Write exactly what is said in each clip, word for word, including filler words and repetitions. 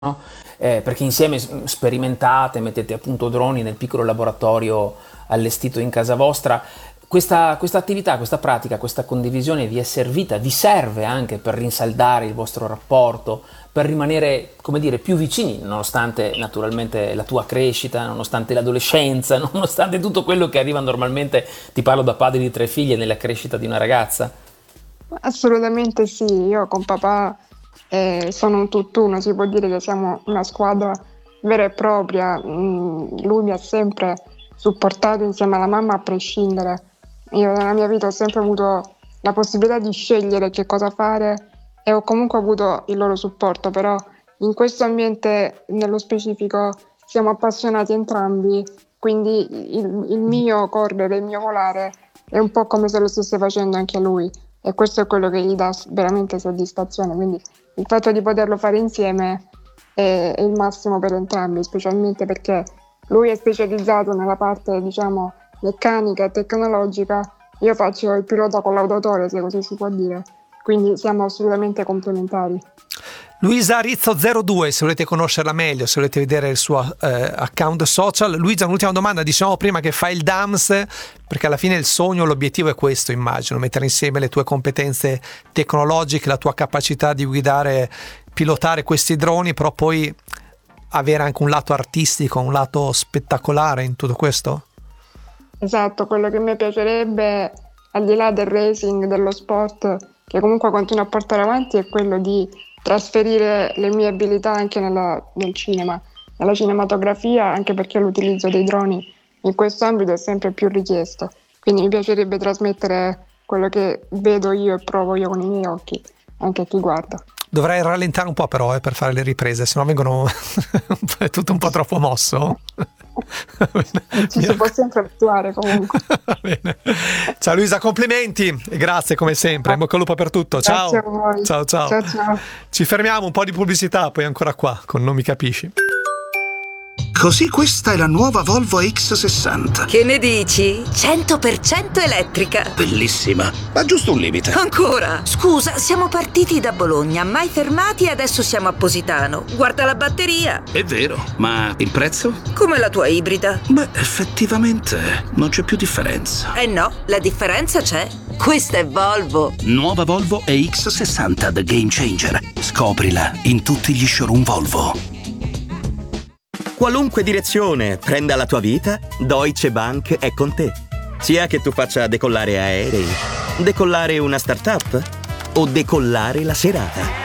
no? Eh, perché insieme sperimentate, mettete appunto droni nel piccolo laboratorio allestito in casa vostra. Questa, questa attività, questa pratica, questa condivisione vi è servita, vi serve anche per rinsaldare il vostro rapporto, per rimanere, come dire, più vicini, nonostante naturalmente la tua crescita, nonostante l'adolescenza, nonostante tutto quello che arriva normalmente, ti parlo da padre di tre figlie, nella crescita di una ragazza? Assolutamente sì, io con papà eh, sono un tutt'uno, si può dire che siamo una squadra vera e propria. Mm, lui mi ha sempre supportato insieme alla mamma a prescindere. Io nella mia vita ho sempre avuto la possibilità di scegliere che cosa fare e ho comunque avuto il loro supporto, però in questo ambiente nello specifico siamo appassionati entrambi, quindi il, il mio correre, il mio volare è un po' come se lo stesse facendo anche lui e questo è quello che gli dà veramente soddisfazione, quindi il fatto di poterlo fare insieme è, è il massimo per entrambi, specialmente perché lui è specializzato nella parte, diciamo, meccanica e tecnologica, io faccio il pilota collaudatore, se così si può dire, quindi siamo assolutamente complementari. Luisa Rizzo zero due, se volete conoscerla meglio, se volete vedere il suo eh, account social. Luisa, un'ultima domanda, diciamo prima che fai il D A M S, perché alla fine il sogno, l'obiettivo è questo, immagino, mettere insieme le tue competenze tecnologiche, la tua capacità di guidare, pilotare questi droni, però poi avere anche un lato artistico, un lato spettacolare in tutto questo? Esatto, quello che mi piacerebbe, al di là del racing, dello sport, che comunque continuo a portare avanti, è quello di trasferire le mie abilità anche nella, nel cinema, nella cinematografia, anche perché l'utilizzo dei droni in questo ambito è sempre più richiesto. Quindi mi piacerebbe trasmettere quello che vedo io e provo io con i miei occhi, anche a chi guarda. Dovrei rallentare un po' però eh, per fare le riprese, sennò vengono è tutto un po' troppo mosso. Ci si può sempre attuare comunque. Bene. Ciao Luisa, complimenti e grazie come sempre, in bocca al lupo per tutto. Ciao. Grazie a voi. Ciao, ciao. Ciao, ciao. Ci fermiamo, un po' di pubblicità, poi ancora qua con Non mi capisci. Così questa è la nuova Volvo X sessanta. Che ne dici? cento per cento elettrica. Bellissima, ma giusto un limite. Ancora? Scusa, siamo partiti da Bologna, mai fermati e adesso siamo a Positano. Guarda la batteria. È vero, ma il prezzo? Come la tua ibrida. Beh, effettivamente non c'è più differenza. Eh no, la differenza c'è. Questa è Volvo. Nuova Volvo E X sessanta The Game Changer. Scoprila in tutti gli showroom Volvo. Qualunque direzione prenda la tua vita, Deutsche Bank è con te. Sia che tu faccia decollare aerei, decollare una startup o decollare la serata.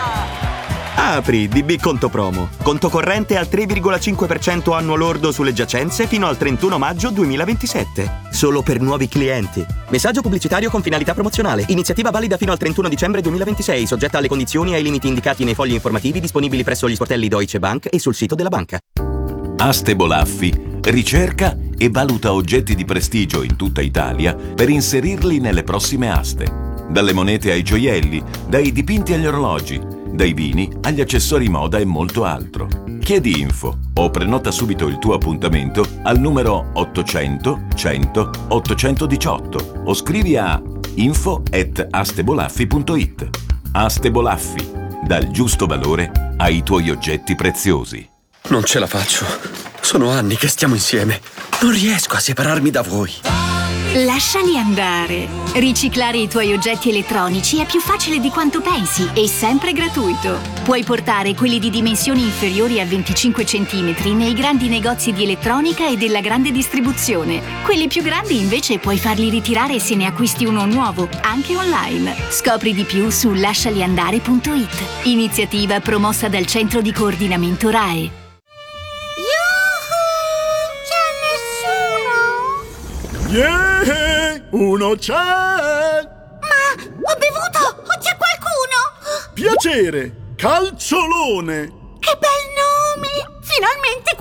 Apri D B Conto Promo. Conto corrente al tre virgola cinque per cento annuo lordo sulle giacenze fino al trentuno maggio duemilaventisette. Solo per nuovi clienti. Messaggio pubblicitario con finalità promozionale. Iniziativa valida fino al trentuno dicembre duemilaventisei, soggetta alle condizioni e ai limiti indicati nei fogli informativi disponibili presso gli sportelli Deutsche Bank e sul sito della banca. Aste Bolaffi ricerca e valuta oggetti di prestigio in tutta Italia per inserirli nelle prossime aste. Dalle monete ai gioielli, dai dipinti agli orologi, dai vini agli accessori moda e molto altro. Chiedi info o prenota subito il tuo appuntamento al numero ottocento cento ottocentodiciotto o scrivi a info at astebolaffi punto it. Aste Bolaffi, dal giusto valore ai tuoi oggetti preziosi. Non ce la faccio. Sono anni che stiamo insieme. Non riesco a separarmi da voi. Lasciali andare. Riciclare i tuoi oggetti elettronici è più facile di quanto pensi e sempre gratuito. Puoi portare quelli di dimensioni inferiori a venticinque centimetri nei grandi negozi di elettronica e della grande distribuzione. Quelli più grandi invece puoi farli ritirare se ne acquisti uno nuovo, anche online. Scopri di più su lascialiandare punto it. Iniziativa promossa dal Centro di Coordinamento R A E. Yeah, uno c'è! Ma ho bevuto! O c'è qualcuno? Piacere, Calciolone! Che bel nome! Finalmente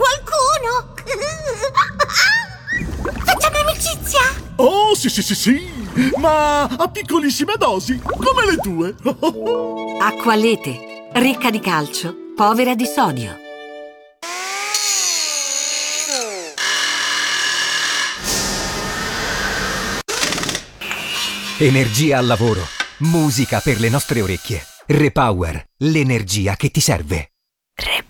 qualcuno! Facciamo amicizia? Oh, sì, sì, sì, sì! Ma a piccolissime dosi, come le tue! Acqualete, ricca di calcio, povera di sodio. Energia al lavoro, musica per le nostre orecchie. Repower, l'energia che ti serve. Reba.